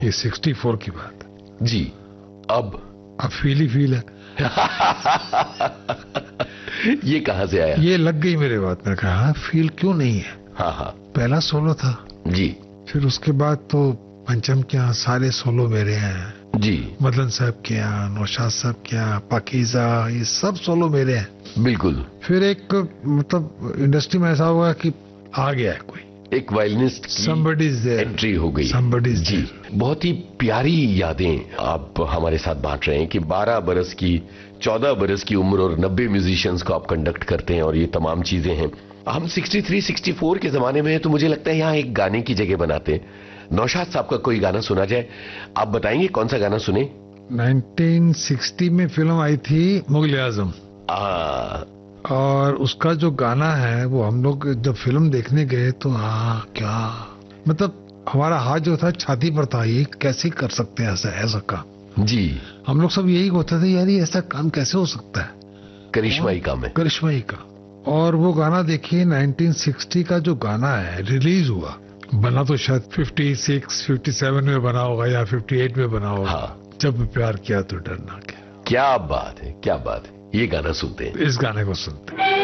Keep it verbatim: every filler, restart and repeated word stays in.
ये sixty four की बात है जी। अब अब फील ही फील है। ये कहां से आया? ये लग गई मेरे बात में, कहा हाँ, फील क्यों नहीं है। हाँ हाँ पहला सोलो था जी। फिर उसके बाद तो पंचम के यहाँ सारे सोलो मेरे हैं जी। मदन साहब के यहाँ, नौशाद साहब के यहाँ, पाकीजा, ये सब सोलो मेरे हैं। बिल्कुल। फिर एक मतलब इंडस्ट्री में ऐसा हुआ कि आ गया है कोई, एक वायलिनिस्ट की एंट्री हो गई। जी। बहुत ही प्यारी यादें आप हमारे साथ बांट रहे हैं कि बारह बरस की, चौदह बरस की उम्र और नब्बे म्यूजिशियंस को आप कंडक्ट करते हैं और ये तमाम चीजें हैं। हम तिरेसठ, चौंसठ के जमाने में तो मुझे लगता है यहाँ एक गाने की जगह बनाते हैं। नौशाद साहब का कोई गाना सुना जाए, आप बताएंगे कौन सा गाना सुने? नाइनटीन सिक्सटी में फिल्म आई थी मुगल आजम, और उसका जो गाना है वो हम लोग जब फिल्म देखने गए तो हाँ क्या मतलब हमारा हाथ जो था छाती पर था, ये कैसे कर सकते हैं ऐसा ऐसा काम। जी। हम लोग सब यही होते थे यार ये ऐसा काम कैसे हो सकता है, करिश्माई काम है, करिश्माई का। और वो गाना देखिए नाइनटीन सिक्सटी का जो गाना है रिलीज हुआ, बना तो शायद छप्पन, सत्तावन में बना होगा या अट्ठावन में बना होगा। हाँ। जब प्यार किया तो डरना क्या। क्या बात है, क्या बात है। ये गाना सुनते हैं, इस गाने को सुनते हैं।